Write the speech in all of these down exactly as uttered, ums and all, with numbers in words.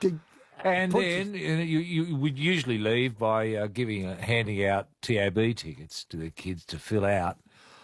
to And put then you, know, you, you would usually leave by uh, giving, uh, handing out T A B tickets to the kids to fill out,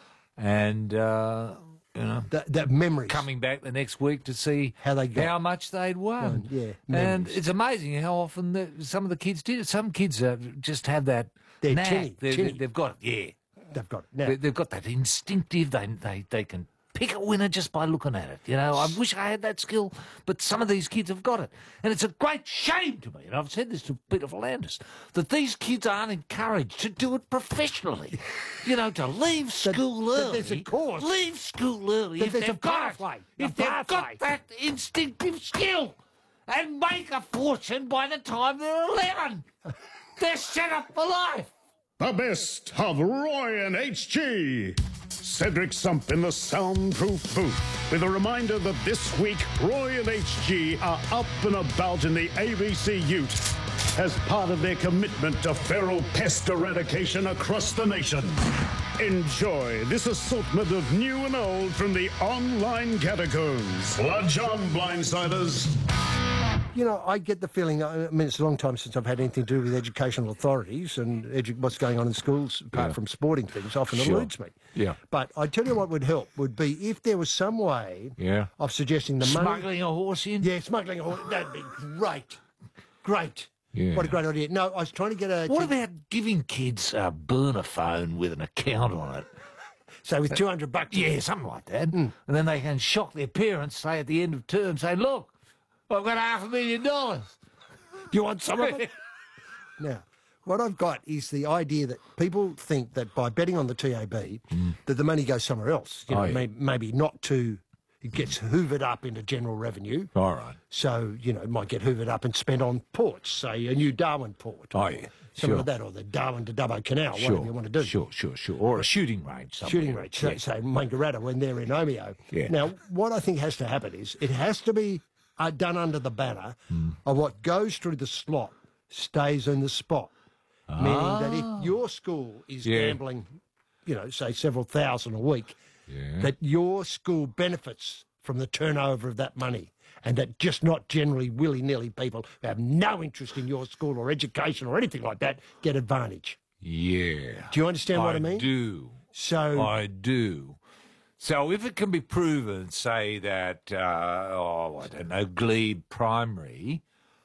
and uh, you know, that, that memories. coming back the next week to see How they got. how much they'd won. Won, yeah, and memories. it's amazing how often the, some of the kids did it. Some kids uh, just have that They're knack. tinny, They're- tinny. They've got it. Yeah, They've got it. Now, They- they've got that instinctive. They they they can pick a winner just by looking at it. You know, I wish I had that skill, but some of these kids have got it. And it's a great shame to me, and I've said this to Peter Philandis, that these kids aren't encouraged to do it professionally. You know, to leave school that early. there's a course. Leave school early That if there's they've a got pathway, it. a If they've pathway. got that instinctive skill. And make a fortune by the time they're eleven. They're set up for life. The best of Roy and H G. Cedric Sump in the soundproof booth with a reminder that this week Roy and H G are up and about in the A B C Ute as part of their commitment to feral pest eradication across the nation. Enjoy this assortment of new and old from the online catacombs. Bludge on, blindsiders. you know, I get the feeling, I mean, it's a long time since I've had anything to do with educational authorities, and edu- what's going on in schools, apart Yeah. from sporting things, often Sure. eludes me. Yeah. But I tell you what would help would be if there was some way Yeah. of suggesting the money... Smuggling a horse in? Yeah, smuggling a horse. That'd be great. Great. Yeah. What a great idea. No, I was trying to get a... What about giving kids a burner phone with an account on it? So with two hundred bucks... Yeah, something like that. And then they can shock their parents, say at the end of term, say, look, I've got half a million dollars. Do you want some of it? Now, what I've got is the idea that people think that by betting on the T A B, that the money goes somewhere else. You know, Oh, yeah. may, maybe not to... It gets hoovered up into general revenue. All right. So, you know, it might get hoovered up and spent on ports, say a new Darwin port. Oh, or yeah. Something Sure. like that, or the Darwin to Dubbo Canal, Sure. whatever you want to do. Sure, sure, sure. Or a shooting range somewhere. Shooting range, so, Yeah. say Wangaratta when they're in Omeo. Yeah. Now, what I think has to happen is it has to be uh, done under the banner of what goes through the slot stays in the spot. Meaning that if your school is Yeah. gambling, you know, say several thousand a week, Yeah. that your school benefits from the turnover of that money, and that just not generally willy-nilly people who have no interest in your school or education or anything like that get advantage. Yeah. Do you understand what I mean? do. So, I do. So if it can be proven, say that, uh, oh, I don't know, Glebe Primary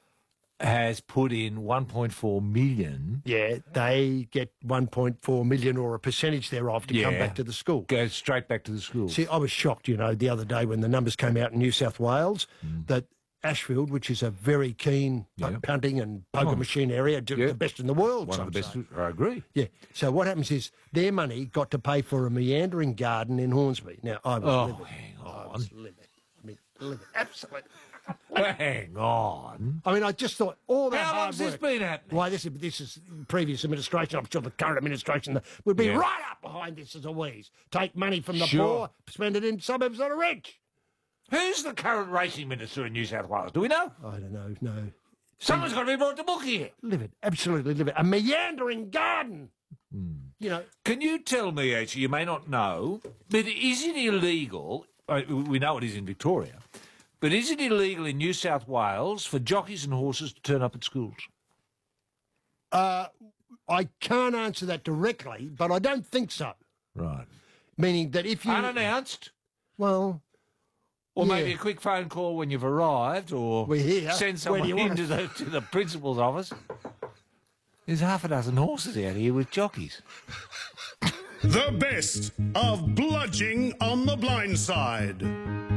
has put in one point four million, yeah, they get one point four million or a percentage thereof to come Yeah. back to the school. goes straight back to the school. See, I was shocked, you know, the other day when the numbers came out in New South Wales that Ashfield, which is a very keen Yeah. punt- punting and poker Oh. machine area, d- Yeah. the best in the world. One some of the say. best. I agree. Yeah. So what happens is their money got to pay for a meandering garden in Hornsby. Now, I was Oh, livid. hang I on. was livid. I mean, livid. Absolutely. Hang on. I mean, I just thought all that How hard long's this work- been happening? Why, this is, this is previous administration. I'm sure the current administration would be Yeah. right up behind this as a wheeze. Take money from the Sure. poor, spend it in suburbs that are rich. Who's the current racing minister in New South Wales? Do we know? I don't know, no. Someone's got to be brought to book here. Livid, absolutely livid. A meandering garden. You know, Can you tell me, actually, you may not know, but is it illegal, uh, we know it is in Victoria, but is it illegal in New South Wales for jockeys and horses to turn up at schools? I can't answer that directly, but I don't think so. Right. Meaning that if you... Unannounced? Well, Or Yeah. maybe a quick phone call when you've arrived, or We're here. send Where do someone you want into the, to the principal's office. There's half a dozen horses out here with jockeys. The best of bludging on the blind side.